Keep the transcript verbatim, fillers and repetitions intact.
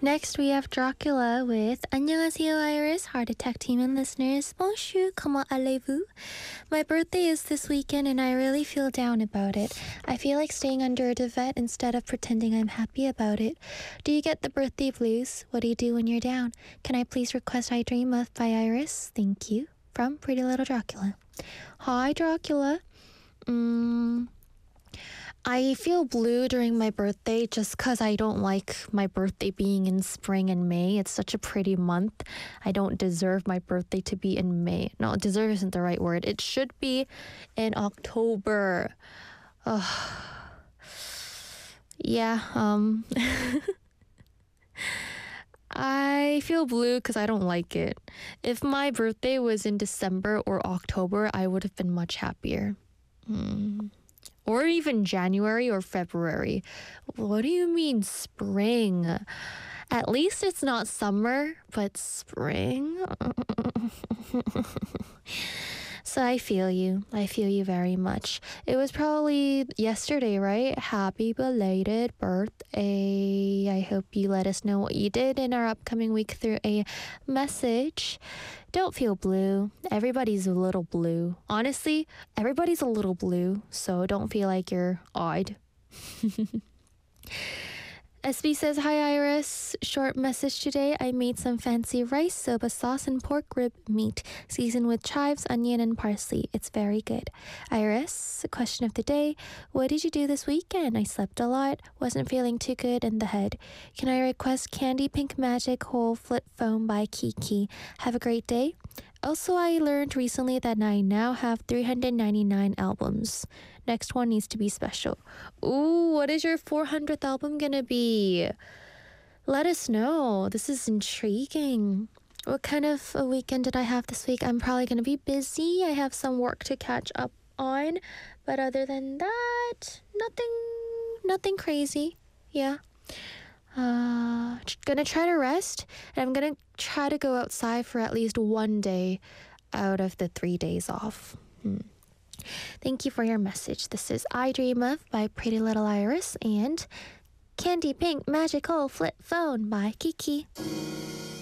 Next, we have Dracula with 안녕하세요, Iris, Heart Attack team and listeners. Bonjour, comment allez-vous? My birthday is this weekend and I really feel down about it. I feel like staying under a duvet instead of pretending I'm happy about it. Do you get the birthday blues? What do you do when you're down? Can I please request I Dream of by Iris? Thank you. From Pretty Little Dracula. Hi, Dracula. Mm, I feel blue during my birthday just because I don't like my birthday being in spring and May. It's such a pretty month. I don't deserve my birthday to be in May. No, deserve isn't the right word. It should be in October. Ugh. Yeah, um... I feel blue because I don't like it. If my birthday was in December or October, I would have been much happier. Hmm. Or even January or February. What do you mean spring? At least it's not summer, but spring? So I feel you. I feel you very much. It was probably yesterday, right? Happy belated birthday. I hope you let us know what you did in our upcoming week through a message. Don't feel blue. Everybody's a little blue. Honestly, everybody's a little blue, so don't feel like you're odd. S B says, hi Iris, short message today. I made some fancy rice, soba sauce, and pork rib meat, seasoned with chives, onion, and parsley. It's very good. Iris, question of the day, what did you do this weekend? I slept a lot, wasn't feeling too good in the head. Can I request Candy Pink Magic Whole Flip Phone by Kiki? Have a great day. Also, I learned recently that I now have three hundred ninety-nine albums. Next one needs to be special. Ooh, what is your four hundredth album gonna be? Let us know. This is intriguing. What kind of a weekend did I have this week? I'm probably gonna be busy. I have some work to catch up on. But other than that, nothing, nothing crazy. Yeah. Uh, gonna try to rest, and I'm gonna try to go outside for at least one day out of the three days off. Hmm. Thank you for your message. This is I Dream of by Pretty Little Iris and Candy Pink Magical Flip Phone by Kiki.